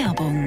Werbung.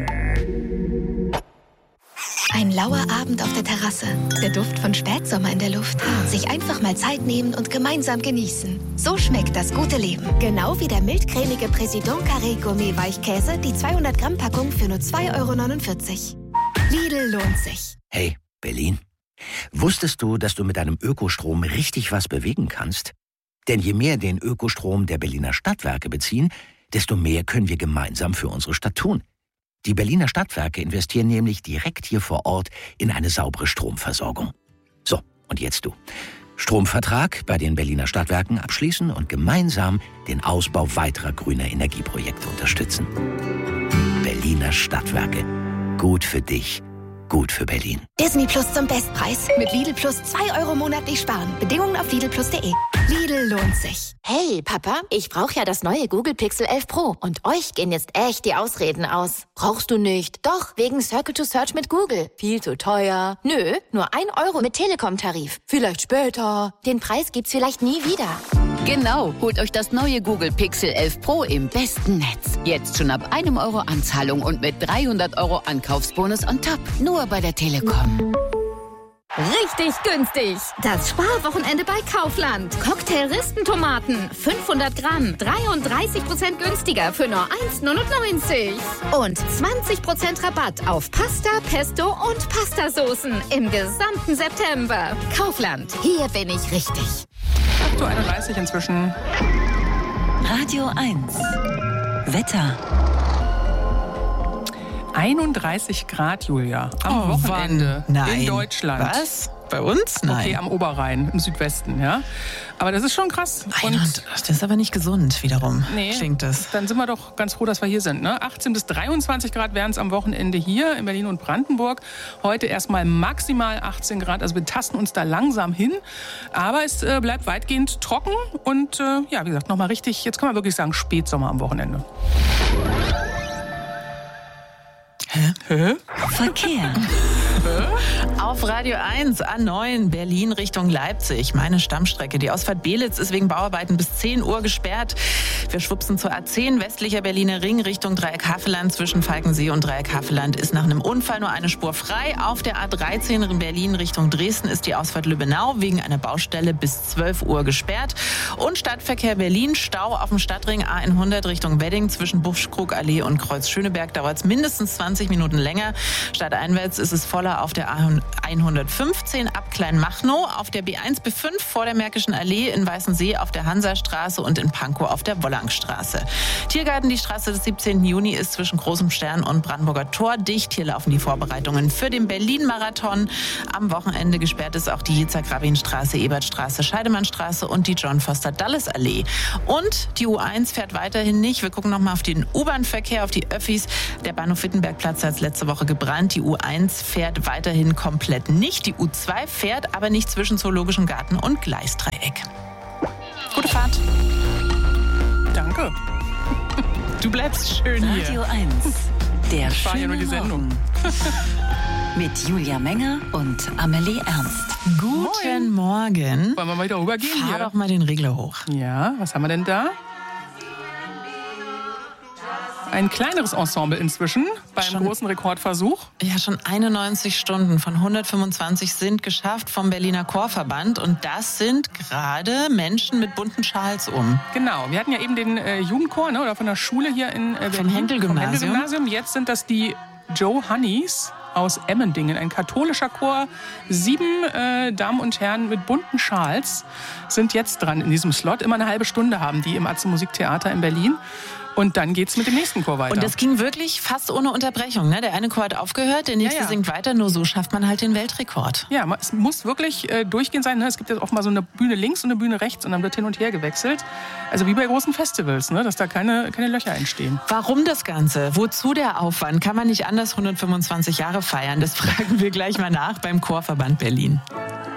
Ein lauer Abend auf der Terrasse, der Duft von Spätsommer in der Luft. Sich einfach mal Zeit nehmen und gemeinsam genießen. So schmeckt das gute Leben. Genau wie der mildcremige Président Carré Gourmet Weichkäse, die 200 Gramm Packung für nur 2,49 €. Lidl lohnt sich. Hey, Berlin. Wusstest du, dass du mit deinem Ökostrom richtig was bewegen kannst? Denn je mehr den Ökostrom der Berliner Stadtwerke beziehen, desto mehr können wir gemeinsam für unsere Stadt tun. Die Berliner Stadtwerke investieren nämlich direkt hier vor Ort in eine saubere Stromversorgung. So, und jetzt du. Stromvertrag bei den Berliner Stadtwerken abschließen und gemeinsam den Ausbau weiterer grüner Energieprojekte unterstützen. Berliner Stadtwerke. Gut für dich. Gut für Berlin. Disney Plus zum Bestpreis. Mit Lidl Plus 2 € monatlich sparen. Bedingungen auf lidlplus.de. Lidl lohnt sich. Hey, Papa, ich brauche ja das neue Google Pixel 11 Pro. Und euch gehen jetzt echt die Ausreden aus. Brauchst du nicht? Doch, wegen Circle to Search mit Google. Viel zu teuer. Nö, nur 1 € mit Telekom-Tarif. Vielleicht später. Den Preis gibt's vielleicht nie wieder. Genau, holt euch das neue Google Pixel 11 Pro im besten Netz. Jetzt schon ab 1 € Anzahlung und mit 300 € Ankaufsbonus on top. Nur bei der Telekom. Richtig günstig. Das Sparwochenende bei Kaufland. Cocktail-Ristentomaten, 500 Gramm, 33% günstiger für nur 1,99 €. Und 20% Rabatt auf Pasta, Pesto und Pastasoßen im gesamten September. Kaufland, hier bin ich richtig. 8:31 Uhr inzwischen. Radio 1. Wetter. 31 Grad, Julia, am Wochenende in Deutschland. Was? Bei uns? Nein. Okay, am Oberrhein, im Südwesten, ja. Aber das ist schon krass. Und das ist aber nicht gesund, wiederum, nee, klingt das. Dann sind wir doch ganz froh, dass wir hier sind. Ne? 18 bis 23 Grad wären es am Wochenende hier in Berlin und Brandenburg. Heute erstmal maximal 18 Grad, also wir tasten uns da langsam hin. Aber es bleibt weitgehend trocken und ja, wie gesagt, nochmal richtig, jetzt kann man wirklich sagen, Spätsommer am Wochenende. Hä? Verkehr. Auf Radio 1, A9, Berlin Richtung Leipzig. Meine Stammstrecke. Die Ausfahrt Belitz ist wegen Bauarbeiten bis 10 Uhr gesperrt. Wir schwupsen zur A10, westlicher Berliner Ring Richtung Dreieck Havelland. Zwischen Falkensee und Dreieck Havelland ist nach einem Unfall nur eine Spur frei. Auf der A13 in Berlin Richtung Dresden ist die Ausfahrt Lübbenau wegen einer Baustelle bis 12 Uhr gesperrt. Und Stadtverkehr Berlin, Stau auf dem Stadtring A100 Richtung Wedding. Zwischen Buschkrugallee und Kreuz Schöneberg dauert es mindestens 20 Minuten länger. Stadteinwärts ist es voller auf der A115 ab Kleinmachnow, auf der B1 B5 vor der Märkischen Allee, in Weißensee auf der Hansastraße und in Pankow auf der Wollangstraße. Tiergarten, die Straße des 17. Juni ist zwischen Großem Stern und Brandenburger Tor dicht. Hier laufen die Vorbereitungen für den Berlin-Marathon. Am Wochenende gesperrt ist auch die Yitzhak-Rabin-Straße, Ebertstraße, Scheidemannstraße und die John-Foster-Dulles-Allee. Und die U1 fährt weiterhin nicht. Wir gucken nochmal auf den U-Bahn-Verkehr, auf die Öffis. Der Bahnhof Wittenbergplatz hat letzte Woche gebrannt. Die U1 fährt weiterhin komplett nicht. Die U2 fährt aber nicht zwischen Zoologischem Garten und Gleisdreieck. Gute Fahrt. Danke. Du bleibst schön hier. Radio 1. Der Ich fahre ja nur die schöne Sendung. Mit Julia Menger und Amelie Ernst. Guten Morgen. Wollen wir mal wieder rübergehen Fahr hier? doch mal den Regler hoch. Ja, was haben wir denn da? Ein kleineres Ensemble inzwischen beim großen Rekordversuch. Ja, schon 91 Stunden von 125 sind geschafft vom Berliner Chorverband. Und das sind gerade Menschen mit bunten Schals um. Genau, wir hatten ja eben den Jugendchor, ne, oder von der Schule hier in Berlin. Vom Händel-Gymnasium. Jetzt sind das die Joe Honeys aus Emmendingen, ein katholischer Chor. 7 Damen und Herren mit bunten Schals sind jetzt dran in diesem Slot. Immer eine halbe Stunde haben die im Atze Musiktheater in Berlin. Und dann geht's mit dem nächsten Chor weiter. Und das ging wirklich fast ohne Unterbrechung. Ne? Der eine Chor hat aufgehört, der nächste singt weiter. Nur so schafft man halt den Weltrekord. Ja, es muss wirklich durchgehend sein. Ne? Es gibt ja oft mal so eine Bühne links und eine Bühne rechts und dann wird hin und her gewechselt. Also wie bei großen Festivals, ne? Dass da keine Löcher entstehen. Warum das Ganze? Wozu der Aufwand? Kann man nicht anders 125 Jahre feiern? Das fragen wir gleich mal nach beim Chorverband Berlin.